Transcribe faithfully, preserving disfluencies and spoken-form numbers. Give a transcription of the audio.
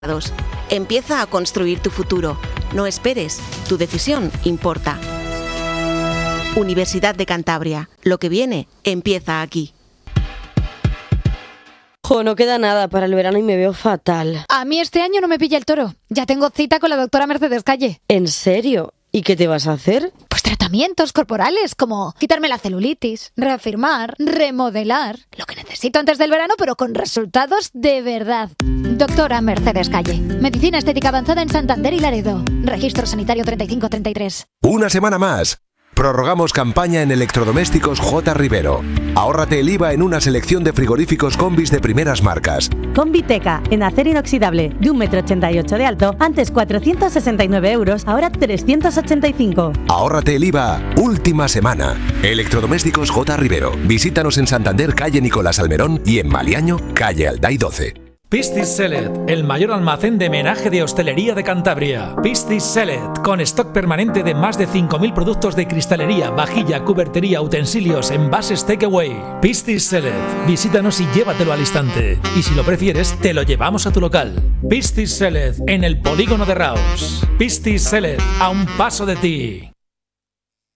Empieza a construir tu futuro. No esperes. Tu decisión importa. Universidad de Cantabria. Lo que viene empieza aquí. Jo, no queda nada para el verano y me veo fatal. A mí este año no me pilla el toro. Ya tengo cita con la doctora Mercedes Calle. ¿En serio? ¿Y qué te vas a hacer? Pues tratamientos corporales, como quitarme la celulitis, reafirmar, remodelar. Lo que necesito antes del verano, pero con resultados de verdad. Doctora Mercedes Calle. Medicina estética avanzada en Santander y Laredo. Registro sanitario treinta y cinco treinta y tres. Una semana más. Prorrogamos campaña en electrodomésticos J. Rivero. Ahórrate el I V A en una selección de frigoríficos combis de primeras marcas. Combiteca, en acero inoxidable, de un metro ochenta y ocho de alto, antes cuatrocientos sesenta y nueve euros, ahora trescientos ochenta y cinco. Ahórrate el I V A, última semana. Electrodomésticos J. Rivero. Visítanos en Santander, calle Nicolás Almerón, y en Maliaño, calle Alday doce. Piscis Select, el mayor almacén de menaje de hostelería de Cantabria. Piscis Select, con stock permanente de más de cinco mil productos de cristalería, vajilla, cubertería, utensilios, envases takeaway. Piscis Select, visítanos y llévatelo al instante. Y si lo prefieres, te lo llevamos a tu local. Piscis Select, en el polígono de Raos. Piscis Select, a un paso de ti.